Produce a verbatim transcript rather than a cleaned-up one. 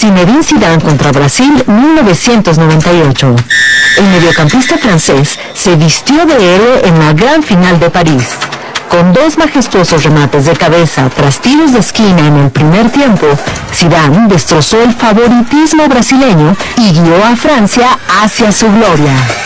Zinedine Zidane contra Brasil mil novecientos noventa y ocho. El mediocampista francés se vistió de héroe en la gran final de París. Con dos majestuosos remates de cabeza tras tiros de esquina en el primer tiempo, Zidane destrozó el favoritismo brasileño y guió a Francia hacia su gloria.